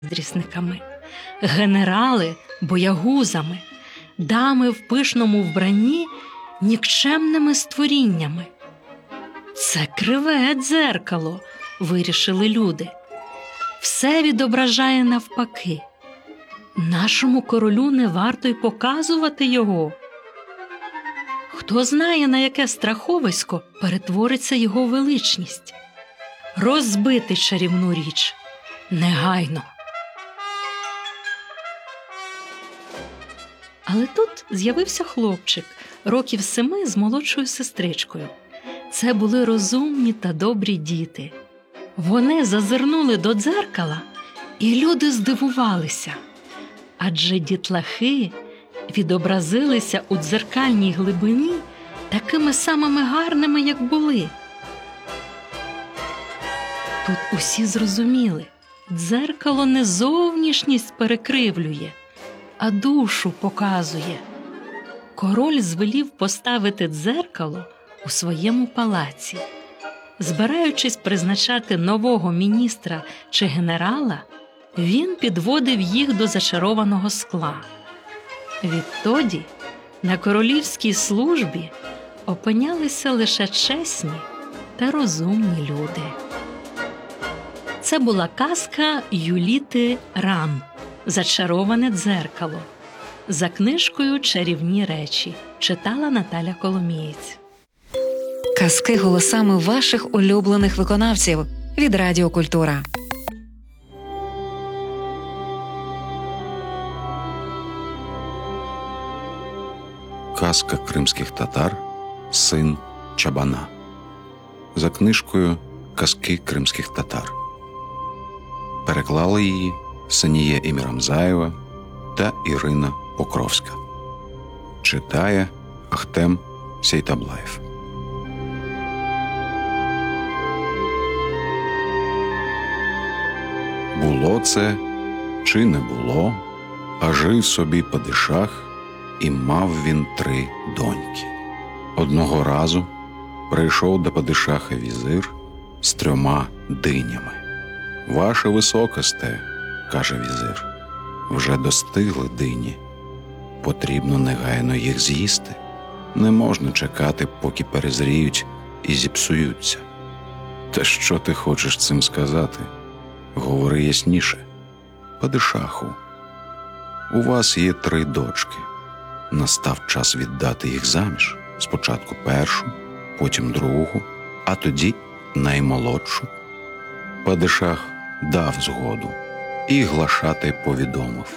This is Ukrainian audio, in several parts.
заздрісниками, генерали – боягузами, дами в пишному вбранні – нікчемними створіннями. Це криве дзеркало, вирішили люди. Все відображає навпаки. Нашому королю не варто й показувати його. Хто знає, на яке страховисько перетвориться його величність. Розбити чарівну річ. Негайно. Але тут з'явився хлопчик, років 7 з молодшою сестричкою. Це були розумні та добрі діти. Вони зазирнули до дзеркала, і люди здивувалися. Адже дітлахи відобразилися у дзеркальній глибині такими самими гарними, як були. Тут усі зрозуміли, дзеркало не зовнішність перекривлює, а душу показує. Король звелів поставити дзеркало у своєму палаці. Збираючись призначати нового міністра чи генерала, він підводив їх до зачарованого скла. Відтоді на королівській службі опинялися лише чесні та розумні люди. Це була казка Юліти Ран «Зачароване дзеркало» за книжкою «Чарівні речі». Читала Наталя Коломієць. Казки голосами ваших улюблених виконавців від Радіо Культура. Казка кримських татар «Син Чабана» за книжкою «Казки кримських татар». Переклали її Саніє Імірамзаєва та Ірина Покровська. Читає Ахтем Сейтаблаєв. Було це, чи не було, а жив собі падишах, і мав він 3 доньки. Одного разу прийшов до падишаха візир з 3 динями. «Ваше високосте, – каже візир, – вже достигли дині. Потрібно негайно їх з'їсти. Не можна чекати, поки перезріють і зіпсуються». «Та що ти хочеш цим сказати? Говори ясніше». «Падишаху, у вас є 3 дочки. Настав час віддати їх заміж. Спочатку першу, потім другу, а тоді наймолодшу». Падишах дав згоду, і глашатай повідомив: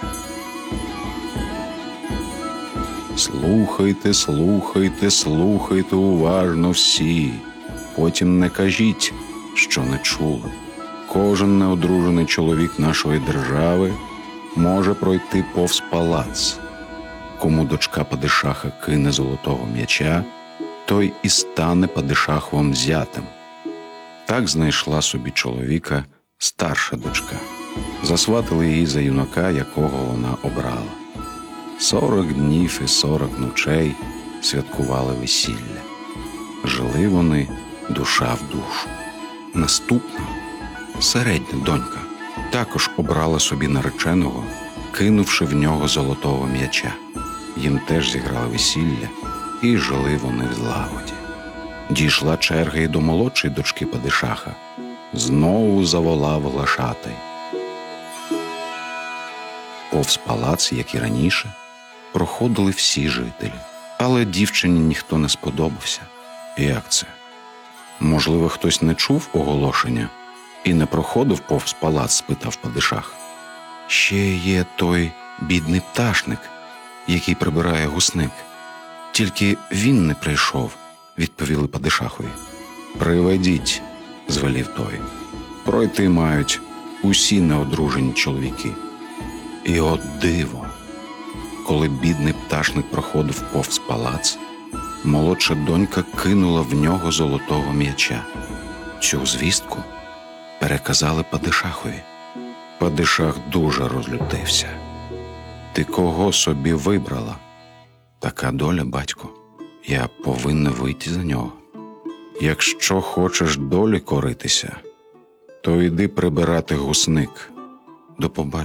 «Слухайте, слухайте, слухайте уважно всі. Потім не кажіть, що не чули. Кожен неодружений чоловік нашої держави може пройти повз палац. Кому дочка падишаха кине золотого м'яча, той і стане падишаховим зятем». Так знайшла собі чоловіка старша дочка. Засватили її за юнака, якого вона обрала. 40 днів і 40 ночей святкували весілля. Жили вони душа в душу. Наступна, середня донька, також обрала собі нареченого, кинувши в нього золотого м'яча. Їм теж зіграли весілля, і жили вони в злагоді. Дійшла черга і до молодшої дочки падишаха. Знову заволав глашатай. Повз палац, як і раніше, проходили всі жителі. Але дівчині ніхто не сподобався. Як це? Можливо, хтось не чув оголошення і не проходив повз палац, спитав падишах. Ще є той бідний пташник, який прибирає гусник. Тільки він не прийшов, відповіли падишахові. Приведіть, звелів той. Пройти мають усі неодружені чоловіки. І от диво! Коли бідний пташник проходив повз палац, молодша донька кинула в нього золотого м'яча. Цю звістку переказали падишахові. Падишах дуже розлютився. Ти кого собі вибрала? Така доля, батько. Я повинна вийти за нього. Якщо хочеш долі коритися, то йди прибирати гусник. До побачення.